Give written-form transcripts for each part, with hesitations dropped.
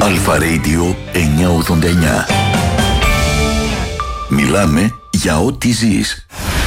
Αλφα Radio 989. Μιλάμε για ό,τι ζεις.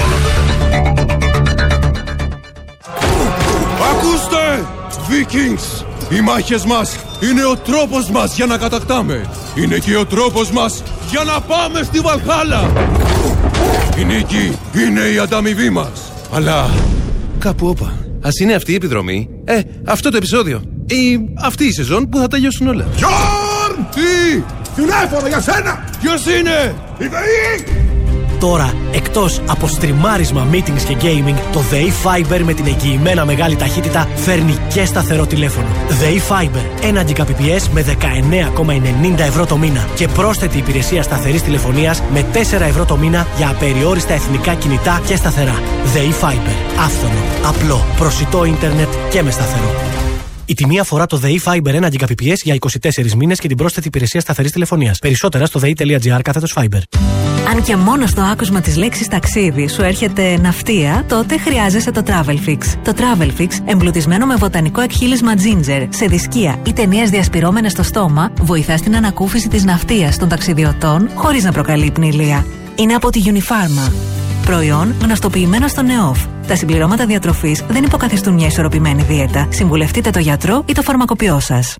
Ακούστε! Vikings! Οι μάχες μας είναι ο τρόπος μας για να κατακτάμε. Είναι και ο τρόπος μας για να πάμε στη Βαλχάλα. Η νίκη είναι η ανταμοιβή μας. Αλλά κάπου όπα. Ας είναι αυτή η επιδρομή, αυτό το επεισόδιο ή αυτή η σεζόν που θα τελειώσουν όλα. Γιόρν! Τι! Τηλέφωνο για σένα! Ποιος είναι? Η ΔΕΗ! Τώρα, εκτός από στριμάρισμα, meetings και gaming, το ΔΕΗ Fiber με την εγγυημένα μεγάλη ταχύτητα φέρνει και σταθερό τηλέφωνο. ΔΕΗ Fiber, 1 Gbps με 19,90 ευρώ το μήνα και πρόσθετη υπηρεσία σταθερής τηλεφωνίας με 4 ευρώ το μήνα για απεριόριστα εθνικά κινητά και σταθερά. ΔΕΗ Fiber, άφθονο, απλό, προσιτό ίντερνετ και με σταθερό. Η τιμή αφορά το ΔΕΗ Fiber 1 Gbps για 24 μήνες και την πρόσθετη υπηρεσία σταθερής τηλεφωνίας. Περισσότερα στο dei.gr/Fiber. Αν και μόνο στο άκουσμα της λέξης ταξίδι σου έρχεται ναυτία, τότε χρειάζεσαι το Travelfix. Το Travelfix, εμπλουτισμένο με βοτανικό εκχύλισμα ginger, σε δισκία ή ταινίες διασπυρώμενες στο στόμα, βοηθά στην ανακούφιση της ναυτίας των ταξιδιωτών χωρίς να προκαλεί πνηλεία. Είναι από τη Unifarma. Προϊόν γνωστοποιημένο στο ΝΕΟΦ. Τα συμπληρώματα διατροφής δεν υποκαθιστούν μια ισορροπημένη δίαιτα. Συμβουλευτείτε το γιατρό ή το φαρμακοποιό σας.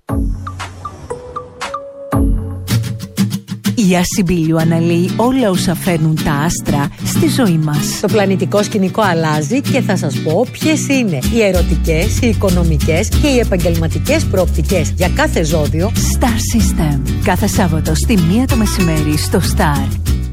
Η Ασυμπήλιου αναλύει όλα όσα φέρνουν τα άστρα στη ζωή μας. Το πλανητικό σκηνικό αλλάζει και θα σας πω ποιες είναι οι ερωτικές, οι οικονομικές και οι επαγγελματικές προοπτικές για κάθε ζώδιο. Star System. Κάθε Σάββατο στη 1 το μεσημέρι στο Star.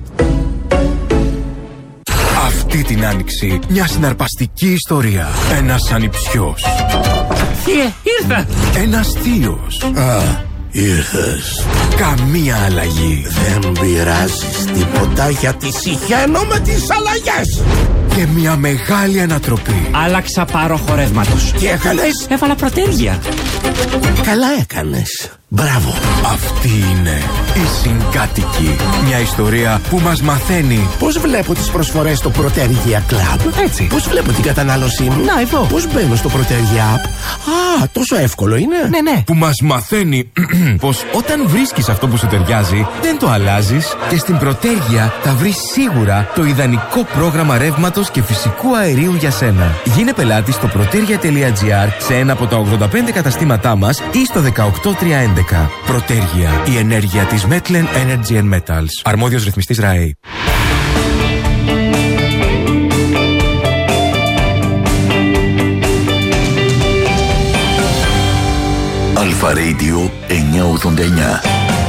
Αυτή την άνοιξη μια συναρπαστική ιστορία. Ένας ανιψιός. Ήρθα! Ένας θείος. Ήρθες. Καμία αλλαγή. Δεν πειράζεις τίποτα γιατί συχαίνω με τις αλλαγές. Και μια μεγάλη ανατροπή. Άλλαξα πάροχο ρεύματος. Τι έκανες? Έβαλα προτέρια. Καλά έκανες. Μπράβο. Αυτή είναι η Συγκάτοικοι. Μια ιστορία που μας μαθαίνει Πώς βλέπω τις προσφορές στο Protergia Club. έτσι. Πώς βλέπω την κατανάλωσή μου. Να, εδώ. Πώς μπαίνω στο Protergia App. Τόσο εύκολο είναι. Ναι. Που μας μαθαίνει πως όταν βρίσκεις αυτό που σου ταιριάζει, δεν το αλλάζεις και στην Protergia θα βρεις σίγουρα το ιδανικό πρόγραμμα ρεύματος και φυσικού αερίου για σένα. Γίνε πελάτη στο protergia.gr σε ένα από τα 85 καταστήματά μας ή στο 18311. Protergia, η ενέργεια της Metlen Energy and Metals. Αρμόδιος ρυθμιστής ΡΑΕ. Αλφα Radio 989.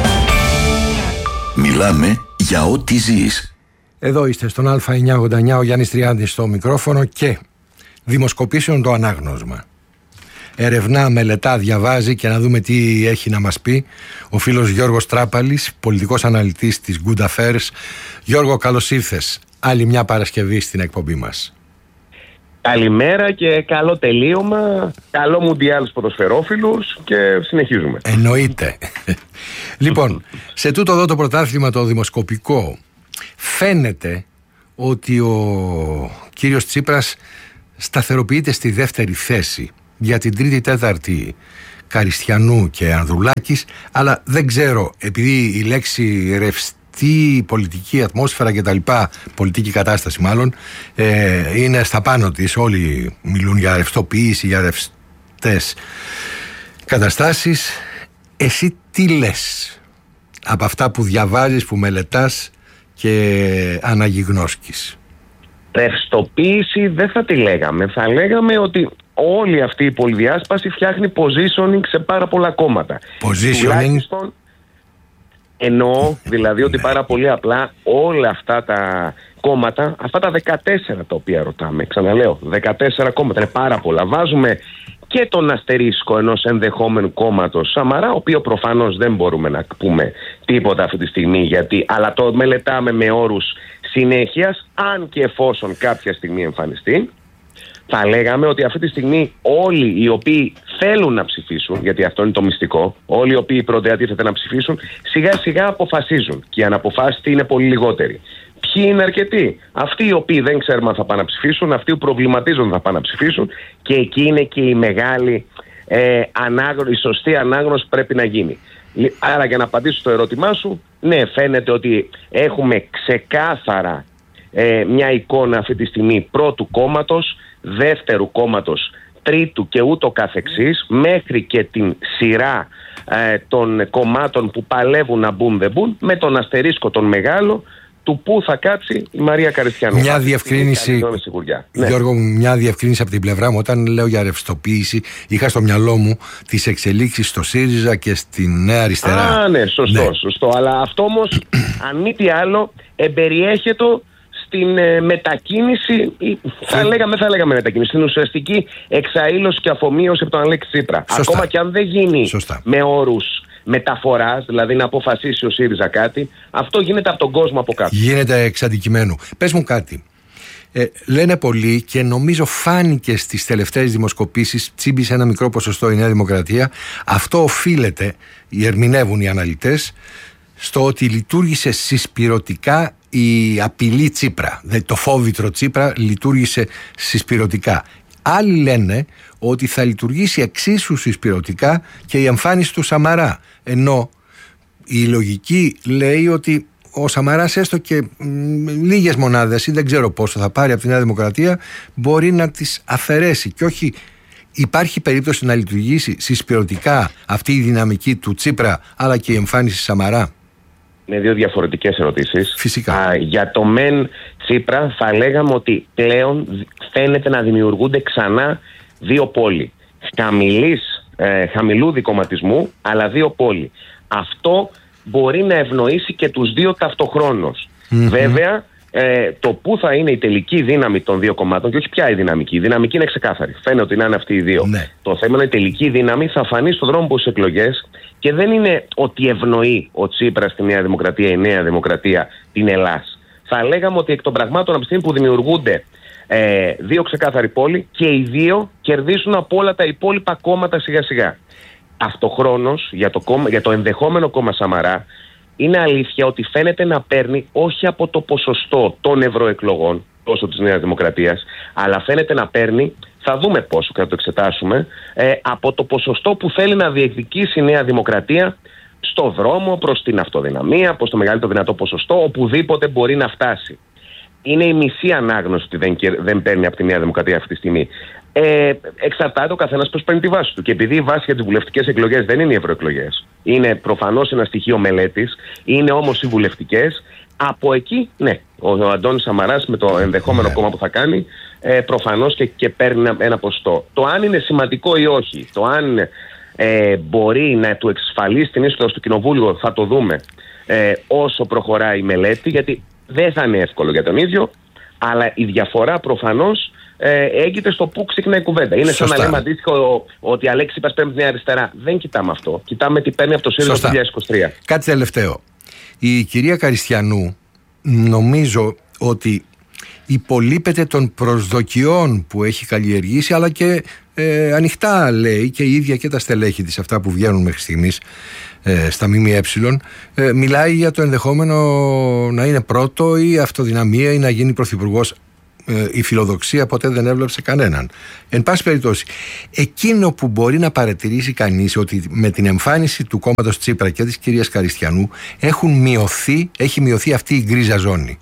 Μιλάμε για ό,τι ζεις. Εδώ είστε στον Α989, ο Γιάννης Τριάντης στο μικρόφωνο και δημοσκοπήσεων το ανάγνωσμα. Ερευνά, μελετά, διαβάζει και να δούμε τι έχει να μας πει ο φίλος Γιώργος Τράπαλης, πολιτικός αναλυτής της Good Affairs. Γιώργο, καλώς ήρθες. Άλλη μια Παρασκευή στην εκπομπή μας. Καλημέρα και καλό τελείωμα. Καλό Μουντιάλ στους ποδοσφαιρόφιλους και συνεχίζουμε. Εννοείται. Λοιπόν, σε τούτο εδώ το πρωτάθλημα το δημοσκοπικό φαίνεται ότι ο κύριος Τσίπρας σταθεροποιείται στη δεύτερη θέση. Για την τρίτη, τέταρτη Καριστιανού και Ανδρουλάκης, αλλά δεν ξέρω, επειδή η λέξη ρευστή πολιτική ατμόσφαιρα και τα λοιπά, πολιτική κατάσταση μάλλον, είναι στα πάνω της, όλοι μιλούν για ρευστοποίηση, για ρευστές καταστάσεις. Εσύ τι λες από αυτά που διαβάζεις, που μελετάς και αναγιγνώσκεις? Ρευστοποίηση δεν θα τη λέγαμε. Θα λέγαμε ότι όλη αυτή η πολυδιάσπαση φτιάχνει positioning σε πάρα πολλά κόμματα. Positioning. Εννοώ δηλαδή ότι πάρα πολύ απλά όλα αυτά τα κόμματα, αυτά τα 14 τα οποία ρωτάμε, ξαναλέω, 14 κόμματα είναι πάρα πολλά. Βάζουμε και τον αστερίσκο ενός ενδεχόμενου κόμματος Σαμαρά, ο οποίο προφανώς δεν μπορούμε να πούμε τίποτα αυτή τη στιγμή, αλλά το μελετάμε με όρους συνέχειας, αν και εφόσον κάποια στιγμή εμφανιστεί. Θα λέγαμε ότι αυτή τη στιγμή όλοι οι οποίοι θέλουν να ψηφίσουν, γιατί αυτό είναι το μυστικό, όλοι οι οποίοι πρωτεατίθεται να ψηφίσουν, σιγά σιγά αποφασίζουν. Και οι αναποφάσιστοι είναι πολύ λιγότεροι. Ποιοι είναι αρκετοί? Αυτοί οι οποίοι δεν ξέρουμε αν θα πάνε να ψηφίσουν, αυτοί που προβληματίζουν θα πάνε να ψηφίσουν, και εκεί είναι και η μεγάλη η σωστή ανάγνωση πρέπει να γίνει. Άρα, για να απαντήσω στο ερώτημά σου, ναι, φαίνεται ότι έχουμε ξεκάθαρα μια εικόνα αυτή τη στιγμή πρώτου κόμματος, δεύτερου κόμματος, τρίτου και ούτω καθεξής, μέχρι και την σειρά των κομμάτων που παλεύουν να μπουν δεν μπουν, με τον αστερίσκο τον μεγάλο του πού θα κάτσει η Μαρία Καριστιανού. Μια διευκρίνηση, Γιώργο, μια διευκρίνηση από την πλευρά μου. Όταν λέω για ρευστοποίηση, είχα στο μυαλό μου τις εξελίξεις στο ΣΥΡΙΖΑ και στη Νέα Αριστερά. Ναι, σωστό. Αλλά αυτό όμως, αν μη τι άλλο, εμπεριέχεται στην μετακίνηση, θα λέγαμε μετακίνηση, στην ουσιαστική εξαήλωση και αφομοίωση από τον Αλέξη Τσίπρα. Σωστά. Ακόμα και αν δεν γίνει με όρους μεταφοράς, δηλαδή να αποφασίσει ο ΣΥΡΙΖΑ κάτι, αυτό γίνεται από τον κόσμο από κάτω. Γίνεται εξ αντικειμένου. Πες μου κάτι. Λένε πολλοί και νομίζω φάνηκε στις τελευταίες δημοσκοπήσεις, τσίμπησε ένα μικρό ποσοστό η Νέα Δημοκρατία. Αυτό οφείλεται, ερμηνεύουν οι αναλυτές, στο ότι λειτουργήσε συσπυρωτικά η απειλή Τσίπρα. Το φόβητρο Τσίπρα λειτουργήσε συσπυρωτικά. Άλλοι λένε ότι θα λειτουργήσει εξίσου συσπυρωτικά και η εμφάνιση του Σαμαρά. Ενώ η λογική λέει ότι ο Σαμαράς, έστω και λίγες μονάδες ή δεν ξέρω πόσο θα πάρει από τη Νέα Δημοκρατία, μπορεί να τις αφαιρέσει. Και όχι, υπάρχει περίπτωση να λειτουργήσει συσπυρωτικά αυτή η δυναμική του Τσίπρα, αλλά και η εμφάνιση Σαμαρά. Είναι δύο διαφορετικές ερωτήσεις. Φυσικά. Για το μεν Τσίπρα θα λέγαμε ότι πλέον φαίνεται να δημιουργούνται ξανά δύο πόλοι. Χαμηλού δικομματισμού, αλλά δύο πόλοι. Αυτό μπορεί να ευνοήσει και τους δύο ταυτοχρόνως. Βέβαια, το που θα είναι η τελική δύναμη των δύο κομμάτων, και όχι πια η δυναμική. Η δυναμική είναι ξεκάθαρη. Φαίνεται ότι να είναι αυτοί οι δύο. Ναι. Το θέμα είναι η τελική δύναμη θα φανεί στον δρόμο στις εκλογές και δεν είναι ότι ευνοεί ο Τσίπρας στη Νέα Δημοκρατία, η Νέα Δημοκρατία την Ελλάς. Θα λέγαμε ότι εκ των πραγμάτων από τη στιγμή που δημιουργούνται δύο ξεκάθαροι πόλοι, και οι δύο κερδίσουν από όλα τα υπόλοιπα κόμματα σιγά σιγά. Αυτοχρόνως για το ενδεχόμενο κόμμα Σαμαρά, είναι αλήθεια ότι φαίνεται να παίρνει όχι από το ποσοστό των ευρωεκλογών, τόσο της Νέας Δημοκρατίας, αλλά φαίνεται να παίρνει, θα δούμε πόσο και θα το εξετάσουμε, από το ποσοστό που θέλει να διεκδικήσει η Νέα Δημοκρατία στο δρόμο προς την αυτοδυναμία, προς το μεγαλύτερο δυνατό ποσοστό, οπουδήποτε μπορεί να φτάσει. Είναι η μισή ανάγνωση ότι δεν παίρνει από τη Νέα Δημοκρατία αυτή τη στιγμή. Εξαρτάται ο καθένας πώς παίρνει τη βάση του. Και επειδή η βάση για τις βουλευτικές εκλογές δεν είναι οι ευρωεκλογές, είναι προφανώς ένα στοιχείο μελέτης, είναι όμως οι βουλευτικές. Από εκεί, ναι, ο Αντώνης Σαμαράς με το ενδεχόμενο κόμμα που θα κάνει, προφανώς και παίρνει ένα ποσοστό. Το αν είναι σημαντικό ή όχι, το αν μπορεί να του εξασφαλίσει την είσοδο στο κοινοβούλιο, θα το δούμε όσο προχωράει η μελέτη, γιατί δεν θα είναι εύκολο για τον ίδιο, αλλά η διαφορά προφανώς έγκυται στο πού ξεκινάει η κουβέντα. Είναι σαν να λέμε αντίστοιχο ότι Αλέξη Τσίπρας παίρνει την αριστερά. Δεν κοιτάμε αυτό. Κοιτάμε τι παίρνει από το ΣΥΡΙΖΑ το 2023. Κάτι τελευταίο. Η κυρία Καριστιανού, νομίζω ότι υπολείπεται των προσδοκιών που έχει καλλιεργήσει, αλλά και ανοιχτά λέει και η ίδια και τα στελέχη της, αυτά που βγαίνουν μέχρι στιγμής στα ΜΜΕ, μιλάει για το ενδεχόμενο να είναι πρώτο ή αυτοδυναμία ή να γίνει πρωθυπουργός. Η φιλοδοξία ποτέ δεν έβλεψε κανέναν. Εν πάση περιπτώσει, εκείνο που μπορεί να παρατηρήσει κανείς, ότι με την εμφάνιση του κόμματος Τσίπρα και της κυρίας Καριστιανού έχει μειωθεί αυτή η γκρίζα ζώνη.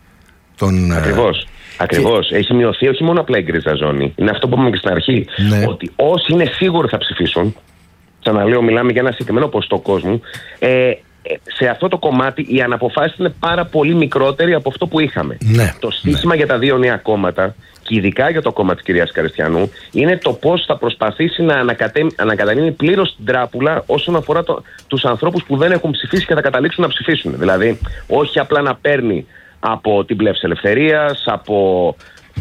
Ακριβώς. Έχει μειωθεί όχι μόνο απλά η γκρίζα ζώνη. Είναι αυτό που είπαμε και στην αρχή. Ναι. Ότι όσοι είναι σίγουροι θα ψηφίσουν, ξαναλέω, μιλάμε για ένα συγκεκριμένο ποσοστό κόσμου, σε αυτό το κομμάτι οι αναποφάσεις είναι πάρα πολύ μικρότεροι από αυτό που είχαμε. Ναι, το στίχημα για τα δύο νέα κόμματα, και ειδικά για το κόμμα της κυρίας Καριστιανού, είναι το πώς θα προσπαθήσει να ανακατανείμει πλήρως την τράπουλα όσον αφορά τους ανθρώπους που δεν έχουν ψηφίσει και θα καταλήξουν να ψηφίσουν. Δηλαδή, όχι απλά να παίρνει από την Πλεύση Ελευθερίας, από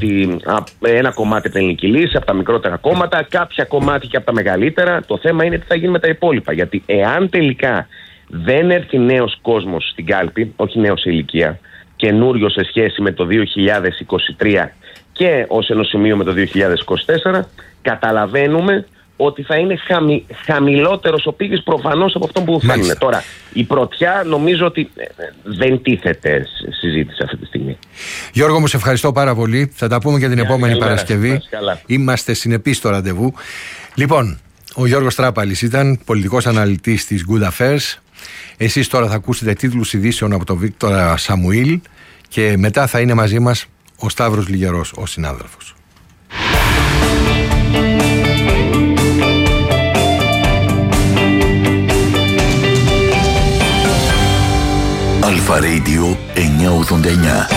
ένα κομμάτι από την Ελληνική Λύση, από τα μικρότερα κόμματα, κάποια κομμάτια και από τα μεγαλύτερα. Το θέμα είναι τι θα γίνει με τα υπόλοιπα. Γιατί εάν τελικά δεν έρθει νέος κόσμος στην κάλπη, όχι νέος σε ηλικία, καινούριο σε σχέση με το 2023 και ως ενός σημείο με το 2024, καταλαβαίνουμε ότι θα είναι χαμηλότερος ο πύχης προφανώς από αυτό που θα είναι. Τώρα, η πρωτιά νομίζω ότι δεν τίθεται συζήτηση αυτή τη στιγμή. Γιώργο, μου σε ευχαριστώ πάρα πολύ. Θα τα πούμε και την επόμενη Παρασκευή. Είμαστε συνεπείς στο ραντεβού. Λοιπόν, Ο Γιώργος Τράπαλης ήταν πολιτικός αναλυτής της Good Affairs. Εσείς τώρα θα ακούσετε τίτλους ειδήσεων από τον Βίκτορα Σαμουήλ και μετά θα είναι μαζί μας ο Σταύρος Λιγερός, ο συνάδελφος. Αλφα Radio 989.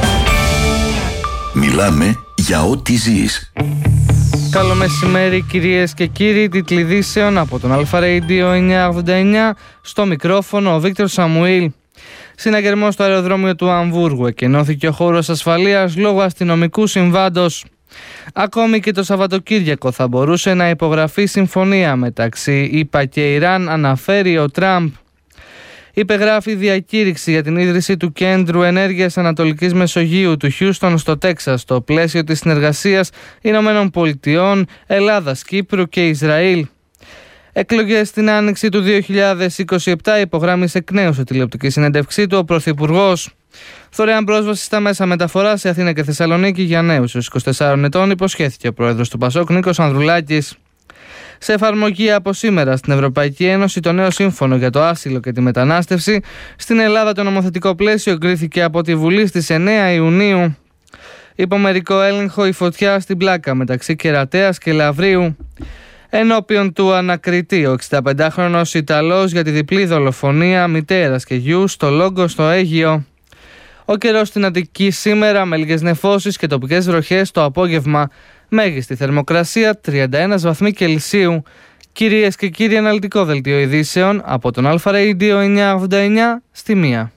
Μιλάμε για ό,τι ζεις. Καλό μεσημέρι κυρίες και κύριοι, τίτλοι ειδήσεων από τον Αλφα Radio 989, στο μικρόφωνο ο Βίκτορ Σαμουήλ. Συναγερμός στο αεροδρόμιο του Αμβούργου, εκενώθηκε ο χώρος ασφαλείας λόγω αστυνομικού συμβάντος. Ακόμη και το Σαββατοκύριακο θα μπορούσε να υπογραφεί συμφωνία μεταξύ ΗΠΑ και Ιράν, αναφέρει ο Τραμπ. Υπεγράφει διακήρυξη για την ίδρυση του Κέντρου Ενέργειας Ανατολικής Μεσογείου του Χιούστον στο Τέξας, στο πλαίσιο της συνεργασίας Ηνωμένων Πολιτειών, Ελλάδας, Κύπρου και Ισραήλ. Εκλογές στην άνοιξη του 2027 υπογράμμισε εκ νέου σε τηλεοπτική συνέντευξή του ο Πρωθυπουργός. Δωρεάν πρόσβαση στα μέσα μεταφοράς σε Αθήνα και Θεσσαλονίκη για νέους έως 24 ετών υποσχέθηκε ο πρόεδρος του Πασόκ Νίκος Ανδρουλάκης. Σε εφαρμογή από σήμερα στην Ευρωπαϊκή Ένωση το νέο σύμφωνο για το άσυλο και τη μετανάστευση. Στην Ελλάδα το νομοθετικό πλαίσιο εγκρίθηκε από τη Βουλή στις 9 Ιουνίου. Υπομερικό έλεγχο η φωτιά στην Πλάκα μεταξύ Κερατέας και Λαβρίου. Ενώπιον του ανακριτή ο 65χρονος Ιταλός για τη διπλή δολοφονία μητέρας και γιου στο Λόγκο στο Αίγυο. Ο καιρός στην Αττική σήμερα με λίγες νεφώσεις και τοπικές βροχές το απόγευμα. Μέγιστη θερμοκρασία 31 βαθμοί Κελσίου. Κυρίες και κύριοι, αναλυτικό δελτίο ειδήσεων από τον Αλφα Radio 989 στη 1.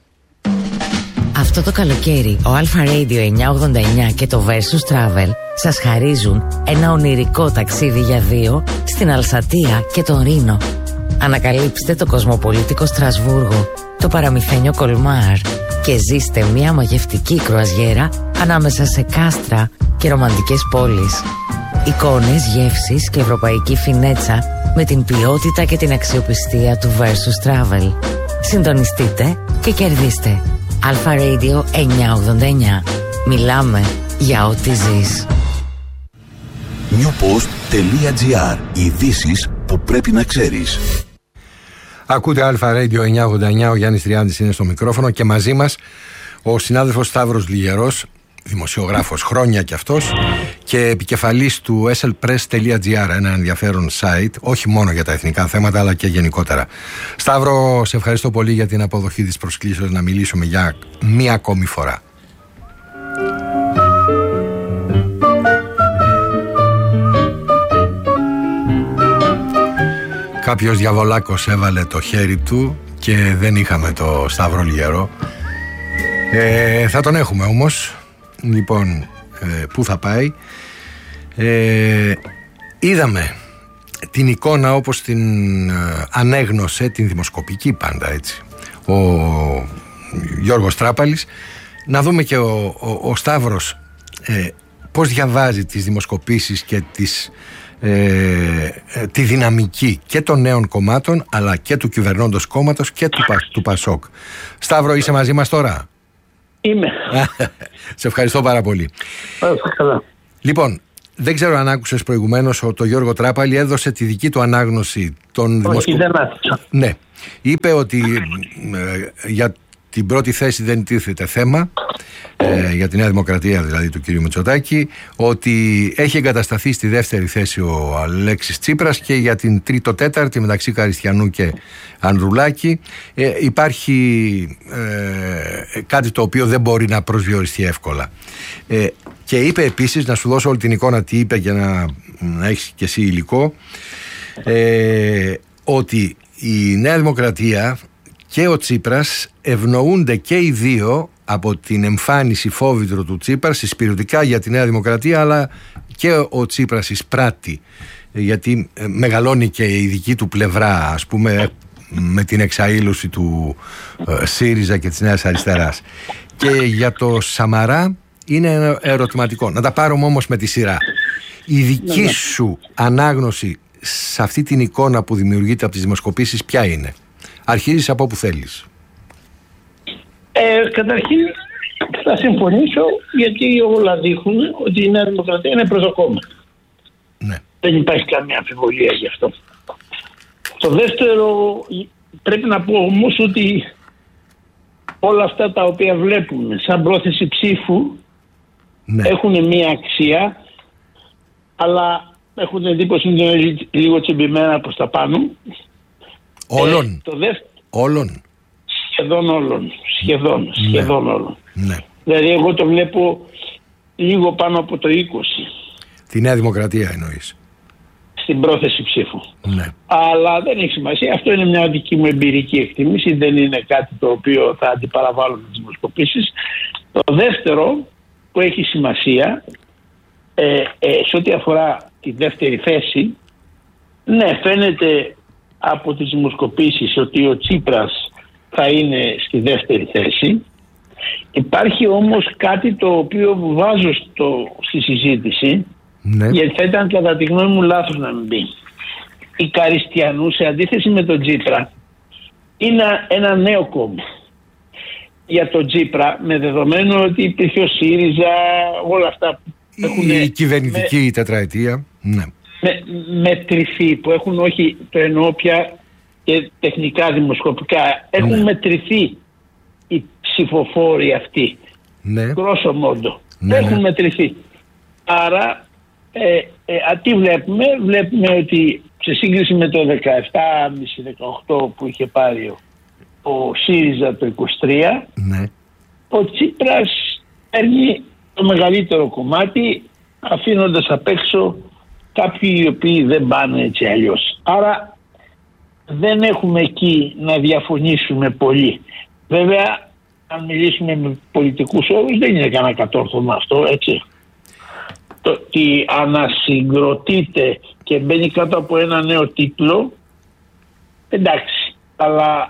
Αυτό το καλοκαίρι ο Αλφα Radio 989 και το Versus Travel σας χαρίζουν ένα ονειρικό ταξίδι για δύο στην Αλσατία και τον Ρήνο. Ανακαλύψτε το κοσμοπολίτικο Στρασβούργο, το παραμυθένιο Κολμάρ και ζήστε μια μαγευτική κρουαζιέρα ανάμεσα σε κάστρα και ρομαντικές πόλεις. Εικόνες, γεύσεις και ευρωπαϊκή φινέτσα με την ποιότητα και την αξιοπιστία του Versus Travel. Συντονιστείτε και κερδίστε. Αλφα Radio 989. Μιλάμε για ό,τι ζεις. newpost.gr. Ειδήσεις που πρέπει να ξέρεις. Ακούτε Αλφα Radio 989, ο Γιάννης Τριάντης είναι στο μικρόφωνο και μαζί μας ο συνάδελφος Σταύρος Λιγερός, δημοσιογράφος χρόνια κι αυτός και επικεφαλής του slpress.gr, ένα ενδιαφέρον site, όχι μόνο για τα εθνικά θέματα αλλά και γενικότερα. Σταύρο, σε ευχαριστώ πολύ για την αποδοχή της προσκλήσεως να μιλήσουμε για μία ακόμη φορά. Κάποιος διαβολάκος έβαλε το χέρι του και δεν είχαμε το Σταύρο Λιγερό. Θα τον έχουμε όμως. Λοιπόν, πού θα πάει? Είδαμε την εικόνα όπως την ανέγνωσε, την δημοσκοπική πάντα έτσι, ο Γιώργος Τράπαλης. Να δούμε και ο Σταύρος πώς διαβάζει τις δημοσκοπήσεις και τη δυναμική και των νέων κομμάτων αλλά και του κυβερνώντος κόμματος και του Πασόκ. Σταύρο, είσαι μαζί μας τώρα? Είμαι. Σε ευχαριστώ πάρα πολύ. Καλά. Λοιπόν, δεν ξέρω αν άκουσες προηγουμένως ότι ο Γιώργο Τράπαλη έδωσε τη δική του ανάγνωση των δημοσκοπήσεων. Δεν άκουσα. Ναι. Είπε ότι για την πρώτη θέση δεν τίθεται θέμα, για τη Νέα Δημοκρατία δηλαδή του κ. Μητσοτάκη, ότι έχει εγκατασταθεί στη δεύτερη θέση ο Αλέξης Τσίπρας και για την τρίτο-τέταρτη μεταξύ Καριστιανού και Ανδρουλάκη υπάρχει κάτι το οποίο δεν μπορεί να προσδιοριστεί εύκολα. Και είπε επίσης, να σου δώσω όλη την εικόνα τι είπε για να έχεις και εσύ υλικό, ότι η Νέα Δημοκρατία και ο Τσίπρας ευνοούνται και οι δύο από την εμφάνιση φόβητρο του Τσίπρα συσπηρωτικά για τη Νέα Δημοκρατία, αλλά και ο Τσίπρας εισπράττει γιατί μεγαλώνει και η δική του πλευρά, ας πούμε, με την εξαήλωση του ΣΥΡΙΖΑ και της Νέας Αριστεράς. Και για το Σαμαρά είναι ερωτηματικό. Να τα πάρουμε όμως με τη σειρά. Η δική σου ανάγνωση σε αυτή την εικόνα που δημιουργείται από τις δημοσκοπήσεις ποια είναι? Αρχίζεις από όπου θέλεις. Καταρχήν θα συμφωνήσω, γιατί όλα δείχνουν ότι η Νέα Δημοκρατία είναι προς το κόμμα. Ναι. Δεν υπάρχει καμία αμφιβολία γι' αυτό. Το δεύτερο, πρέπει να πω όμως ότι όλα αυτά τα οποία βλέπουμε σαν πρόθεση ψήφου έχουν μία αξία, αλλά έχουν εντύπωση ότι είναι λίγο τσιμπημένα προς τα πάνω. Όλων. Όλων. Σχεδόν όλων. Ναι. Δηλαδή εγώ το βλέπω λίγο πάνω από το 20. Τη Νέα Δημοκρατία εννοείς? Στην πρόθεση ψήφου. Ναι. Αλλά δεν έχει σημασία. Αυτό είναι μια δική μου εμπειρική εκτίμηση. Δεν είναι κάτι το οποίο θα αντιπαραβάλλω με τις δημοσκοπήσεις. Το δεύτερο που έχει σημασία σε ό,τι αφορά τη δεύτερη θέση, ναι, φαίνεται από τις δημοσκοπήσεις ότι ο Τσίπρας θα είναι στη δεύτερη θέση. Υπάρχει όμως κάτι το οποίο βάζω στη συζήτηση, γιατί θα ήταν κατά τη γνώμη μου λάθος να μην μπει. Η Καριστιανού, σε αντίθεση με τον Τσίπρα, είναι ένα νέο κόμμα. Για τον Τσίπρα, με δεδομένο ότι υπήρχε ο ΣΥΡΙΖΑ, όλα αυτά που έχουν... Η κυβερνητική τετραετία, ναι. Μετρηθεί, που έχουν, όχι το εννοώ πια και τεχνικά δημοσκοπικά, έχουν μετρηθεί οι ψηφοφόροι αυτοί. Ναι. Grosso modo. Ναι, έχουν μετρηθεί. Άρα, τι βλέπουμε? Βλέπουμε ότι σε σύγκριση με το 17,5-18 που είχε πάρει ο ΣΥΡΙΖΑ το 23, ο Τσίπρας παίρνει το μεγαλύτερο κομμάτι, αφήνοντας απ' έξω κάποιοι οι οποίοι δεν πάνε έτσι αλλιώς. Άρα δεν έχουμε εκεί να διαφωνήσουμε πολύ. Βέβαια, αν μιλήσουμε με πολιτικούς όρους, δεν είναι κανένα κατόρθωμα αυτό, έτσι. Το ότι ανασυγκροτείται και μπαίνει κάτω από ένα νέο τίτλο, εντάξει. Αλλά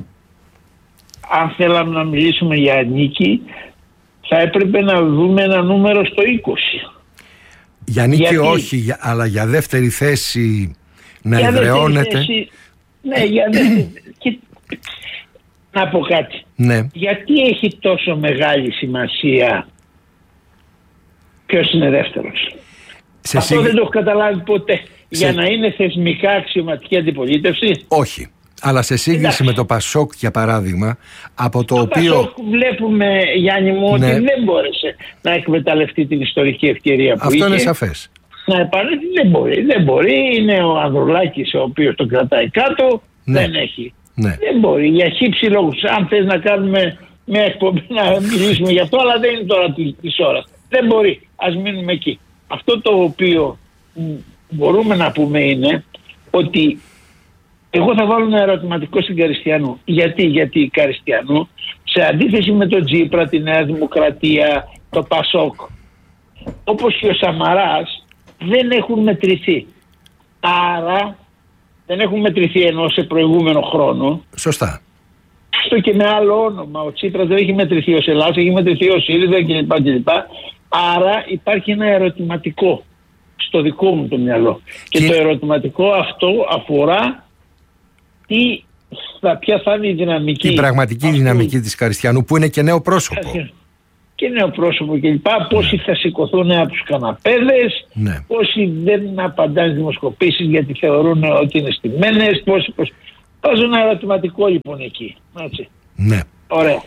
αν θέλαμε να μιλήσουμε για νίκη, θα έπρεπε να δούμε ένα νούμερο στο 20. Για νίκη όχι, αλλά για δεύτερη θέση να εδραιώνεται. Ναι, για δεύτερη. Να πω κάτι. Ναι. Γιατί έχει τόσο μεγάλη σημασία ποιος είναι δεύτερος? Αυτό δεν το έχω καταλάβει ποτέ. Για να είναι θεσμικά αξιωματική αντιπολίτευση. Όχι. Αλλά σε σύγκριση με το Πασόκ, για παράδειγμα, από το οποίο... Πασόκ βλέπουμε, Γιάννη μου, ότι δεν μπόρεσε να εκμεταλλευτεί την ιστορική ευκαιρία που είχε. Αυτό είναι σαφές. Να επανέλθει, δεν μπορεί. Είναι ο Ανδρουλάκης ο οποίος τον κρατάει κάτω. Δεν έχει. Δεν μπορεί. Για χύψη λόγους. Αν θες να κάνουμε μια εκπομπή να μιλήσουμε γι' αυτό, αλλά δεν είναι τώρα της ώρας. Δεν μπορεί. Ας μείνουμε εκεί. Αυτό το οποίο μπορούμε να πούμε είναι ότι εγώ θα βάλω ένα ερωτηματικό στην Καριστιανού. Γιατί η Καριστιανού, σε αντίθεση με τον Τσίπρα, τη Νέα Δημοκρατία, το Πασόκ, όπως και ο Σαμαράς, δεν έχουν μετρηθεί. Άρα δεν έχουν μετρηθεί ενώ σε προηγούμενο χρόνο. Σωστά. Αυτό και με άλλο όνομα. Ο Τσίπρας δεν έχει μετρηθεί ως Ελλάς, έχει μετρηθεί ως ΣΥΡΙΖΑ κλπ. Άρα υπάρχει ένα ερωτηματικό στο δικό μου το μυαλό. Και το ερωτηματικό αυτό αφορά ποια θα είναι η δυναμική. Η πραγματική δυναμική της Καριστιανού, που είναι και νέο πρόσωπο. Και νέο πρόσωπο κλπ. Πόσοι θα σηκωθούν από τους καναπέδες, πόσοι δεν απαντάνε στις δημοσκοπήσεις γιατί θεωρούν ότι είναι στημένες. Βάζω ένα ερωτηματικό λοιπόν εκεί. Έτσι. Ναι. Ωραία.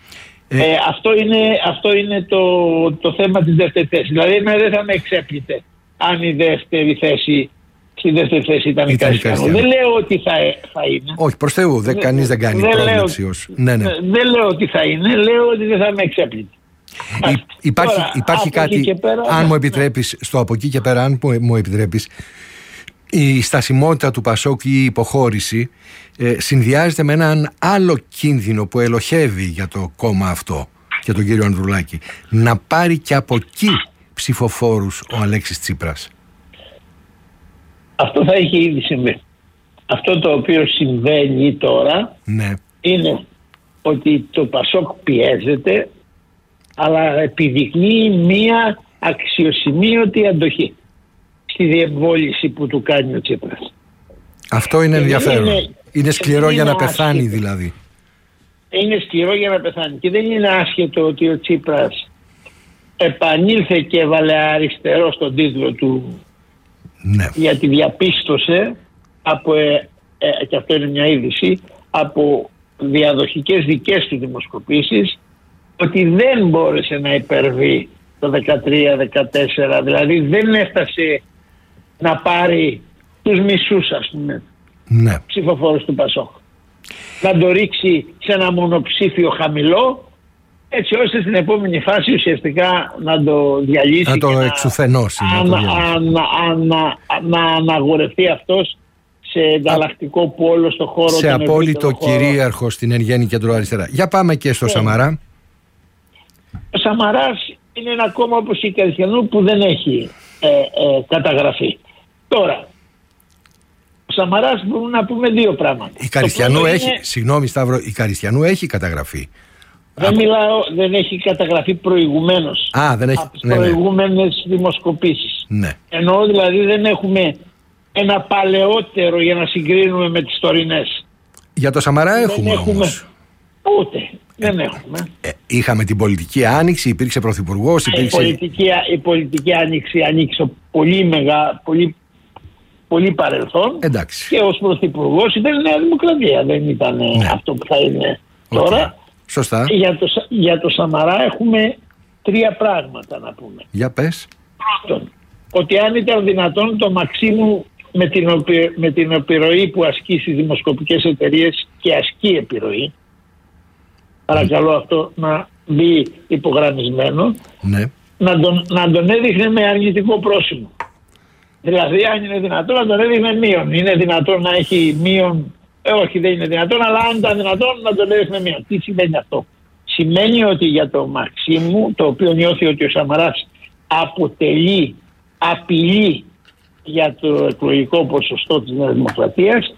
Αυτό είναι το θέμα της δεύτερης θέσης. Δηλαδή εμένα δεν θα με εξέπλητε αν η δεύτερη θέση, στη δεύτερη θέση ήταν η Καριστιανού. Δεν λέω ότι θα είναι. Όχι, προς Θεού, κανείς δεν κάνει πρόβλεψη. Δεν λέω ότι θα είναι, λέω ότι δεν θα με εξέπλητε. Υπάρχει κάτι, αν μου επιτρέπεις, στο από εκεί και πέρα, αν μου επιτρέπεις, η στασιμότητα του Πασόκ ή η υποχώρηση συνδυάζεται με έναν άλλο κίνδυνο που ελοχεύει για το κόμμα αυτό και τον κύριο Ανδρουλάκη, να πάρει και από εκεί ψηφοφόρους ο Αλέξης Τσίπρας. Αυτό θα είχε ήδη συμβεί. Αυτό το οποίο συμβαίνει τώρα είναι ότι το Πασόκ πιέζεται, αλλά επιδεικνύει μία αξιοσημείωτη αντοχή στη διεμβόληση που του κάνει ο Τσίπρας. Αυτό είναι ενδιαφέρον. Είναι σκληρό για να πεθάνει δηλαδή. Είναι σκληρό για να πεθάνει. Και δεν είναι άσχετο ότι ο Τσίπρας επανήλθε και έβαλε αριστερό στον τίτλο του, γιατί διαπίστωσε από και αυτό είναι μια είδηση, από διαδοχικές δικές του δημοσκοπήσεις, ότι δεν μπόρεσε να υπερβεί το 13-14, δηλαδή δεν έφτασε να πάρει τους μισούς, ας πούμε, ψηφοφόρους του Πασόκ. Να το ρίξει σε ένα μονοψήφιο χαμηλό, έτσι ώστε στην επόμενη φάση ουσιαστικά να το διαλύσει, να το εξουθενώσει, να αναγορευτεί αυτός σε ενταλλακτικό πόλο στο χώρο, σε απόλυτο κυρίαρχο στην εν γέννη κεντροαριστερά. Για πάμε και στο Σαμαρά. Ο Σαμαράς είναι ένα κόμμα όπως η Καριστιανού που δεν έχει καταγραφεί. Τώρα, ο Σαμαράς μπορούμε να πούμε δύο πράγματα. Η Καριστιανού έχει, συγγνώμη Σταύρο, η Καριστιανού έχει καταγραφεί. Δεν δεν έχει καταγραφεί προηγουμένως. Δεν έχει. Από προηγούμενες δημοσκοπήσεις. Ναι. Εννοώ δηλαδή δεν έχουμε ένα παλαιότερο για να συγκρίνουμε με τις τωρινές. Για το Σαμαρά έχουμε όμως. Ούτε. Δεν έχουμε. Είχαμε την πολιτική άνοιξη, υπήρξε πρωθυπουργός, η πολιτική άνοιξη ανοίξε πολύ παρελθόν. Εντάξει. Και ως πρωθυπουργός ήταν η Νέα Δημοκρατία. Δεν ήταν αυτό που θα είναι τώρα. Σωστά. Για το Σαμαρά έχουμε τρία πράγματα να πούμε. Για πες. Πρώτον, ότι αν ήταν δυνατόν το Μαξίμου με την επιρροή που ασκεί στις δημοσκοπικές εταιρείες και ασκεί επιρροή, παρακαλώ αυτό να μπει υπογραμμισμένο, να τον έδειχνε με αρνητικό πρόσημο. Δηλαδή αν είναι δυνατόν να τον έδειχνε μείον. Είναι δυνατόν να έχει μείον, όχι δεν είναι δυνατόν, αλλά αν ήταν δυνατόν να τον έδειχνε μείον. Τι σημαίνει αυτό? Σημαίνει ότι για το Μαξίμου, το οποίο νιώθει ότι ο Σαμαράς αποτελεί απειλή για το εκλογικό ποσοστό της Νέας Δημοκρατίας,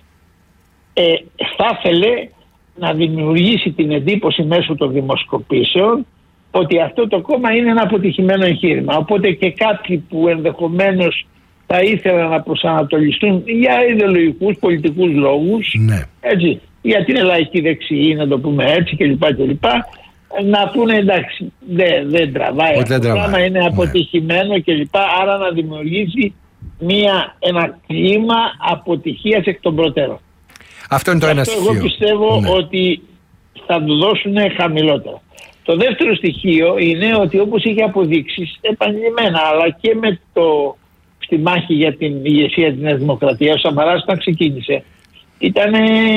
θα ήθελε να δημιουργήσει την εντύπωση μέσω των δημοσκοπήσεων ότι αυτό το κόμμα είναι ένα αποτυχημένο εγχείρημα. Οπότε και κάποιοι που ενδεχομένως θα ήθελαν να προσανατολιστούν για ιδεολογικούς πολιτικούς λόγους, έτσι, γιατί είναι λαϊκή δεξιή, να το πούμε έτσι κλπ. Να πούνε εντάξει, δεν τραβάει αυτό το πράγμα, είναι αποτυχημένο κλπ. Άρα να δημιουργήσει ένα κλίμα αποτυχίας εκ των προτέρων. Αυτό είναι το ένα στοιχείο. Εγώ πιστεύω ότι θα του δώσουν χαμηλότερα. Το δεύτερο στοιχείο είναι ότι όπως είχε αποδείξει επανειλημμένα, αλλά και στη μάχη για την ηγεσία της Νέας Δημοκρατίας, ο Σαμαράς όταν ξεκίνησε ήταν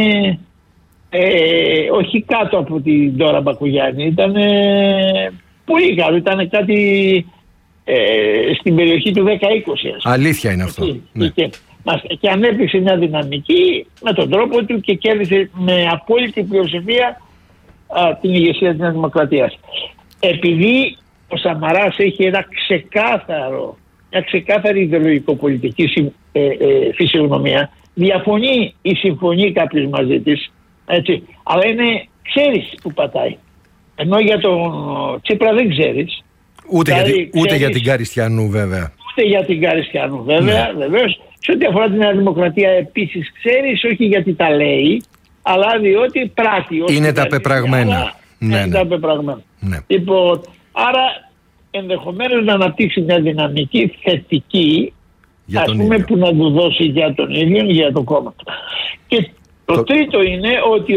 όχι κάτω από την Ντόρα Μπακογιάννη, ήταν πολύ καλό, ήταν κάτι στην περιοχή του 10-20. Αλήθεια είναι αυτό. Και ανέπτυξε μια δυναμική με τον τρόπο του και κέρδισε με απόλυτη πλειοψηφία την ηγεσία της Νέας Δημοκρατίας. Επειδή ο Σαμαράς έχει μια ξεκάθαρη ιδεολογικο-πολιτική φυσιογνωμία, διαφωνεί ή συμφωνεί κάποιος μαζί της, έτσι, αλλά ξέρεις που πατάει. Ενώ για τον Τσίπρα δεν ξέρεις. Ούτε για την Καριστιανού βέβαια. Ούτε για την Καριστιανού βέβαια, βεβαίως. Σε ό,τι αφορά την Νέα Δημοκρατία επίσης ξέρεις, όχι γιατί τα λέει, αλλά διότι πράττει. Είναι τα πεπραγμένα. Είναι τα πεπραγμένα. Λοιπόν, άρα ενδεχομένως να αναπτύξει μια δυναμική θετική, ας πούμε, που να του δώσει για τον ίδιο, για το κόμμα. Και το τρίτο είναι ότι